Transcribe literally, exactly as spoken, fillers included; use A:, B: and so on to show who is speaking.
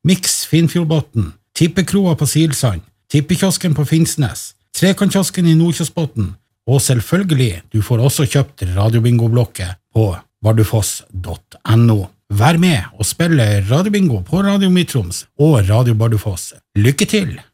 A: Mix Finnfjordbotn, Tippekroa på Silsand, Tippekiosken på Finnsnes, Trekantkiosken i Nordkjosbotn, og selvfølgelig, du får også kjøpt radiobingo-blokket på bardufoss punktum no. Vær med og spille radiobingo på Radio Mitroms og Radio Bardufoss. Lykke til!